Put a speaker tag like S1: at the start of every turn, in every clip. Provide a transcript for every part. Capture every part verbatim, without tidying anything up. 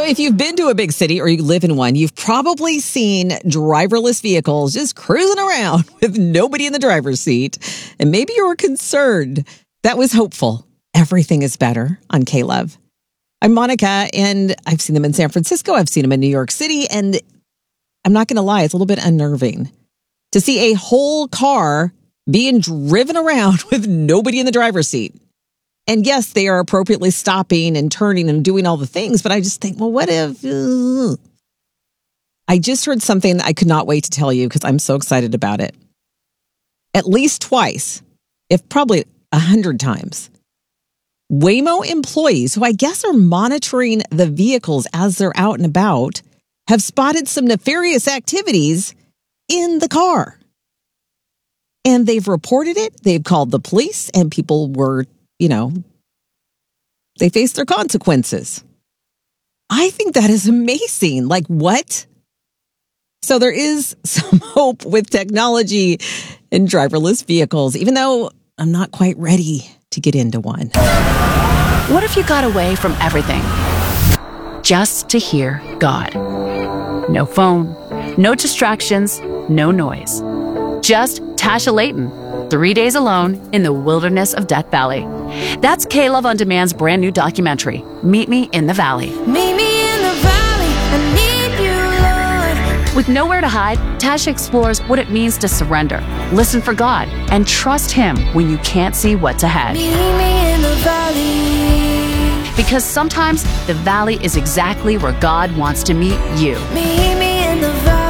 S1: if you've been to a big city or you live in one, you've probably seen driverless vehicles just cruising around with nobody in the driver's seat. And maybe you were concerned. That was hopeful. Everything is better on K-Love. I'm Monica, and I've seen them in San Francisco. I've seen them in New York City. And I'm not going to lie, it's a little bit unnerving to see a whole car being driven around with nobody in the driver's seat. And yes, they are appropriately stopping and turning and doing all the things, but I just think, well, what if... Uh... I just heard something that I could not wait to tell you because I'm so excited about it. At least twice, if probably a hundred times, Waymo employees, who I guess are monitoring the vehicles as they're out and about, have spotted some nefarious activities in the car. And they've reported it. They've called the police, and people were, you know, they faced their consequences. I think that is amazing. Like, what? So there is some hope with technology and driverless vehicles, even though I'm not quite ready to get into one.
S2: What if you got away from everything just to hear God? No phone, no distractions, no noise. Just Tasha Layton, three days alone in the wilderness of Death Valley. That's K-Love On Demand's brand new documentary, Meet Me in the Valley.
S3: Meet me in the valley, I need you, Lord.
S2: With nowhere to hide, Tasha explores what it means to surrender, listen for God, and trust Him when you can't see what's ahead.
S3: Meet me in the valley.
S2: Because sometimes the valley is exactly where God wants to meet you.
S3: Meet me in the valley.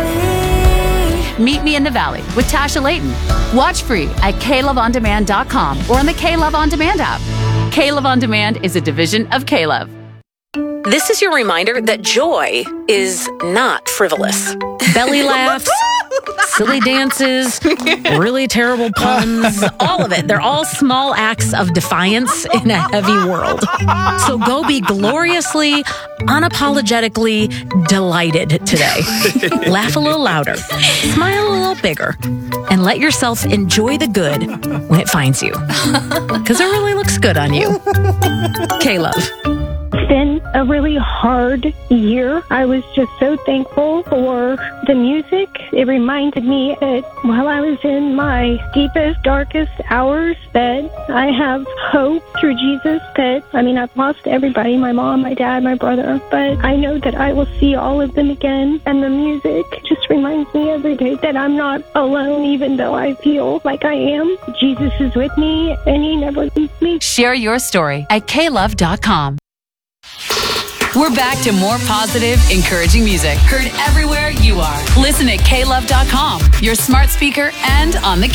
S2: Meet Me in the Valley with Tasha Layton. Watch free at K Love On Demand dot com or on the K-Love On Demand app. K-Love On Demand is a division of K-Love.
S4: This is your reminder that joy is not frivolous.
S5: Belly laughs, silly dances, really terrible puns, all of it. They're all small acts of defiance in a heavy world. So go be gloriously, unapologetically delighted today. Laugh a little louder, smile a little bigger, and let yourself enjoy the good when it finds you. Because it really looks good on you. K-Love.
S6: It's been a really hard year. I was just so thankful for the music. It reminded me that while I was in my deepest, darkest hours, that I have hope through Jesus. That, I mean, I've lost everybody, my mom, my dad, my brother, but I know that I will see all of them again. And the music just reminds me every day that I'm not alone, even though I feel like I am. Jesus is with me, and He never leaves me.
S2: Share your story at K Love dot com. We're back to more positive, encouraging music. Heard everywhere you are. Listen at K Love dot com, your smart speaker, and on the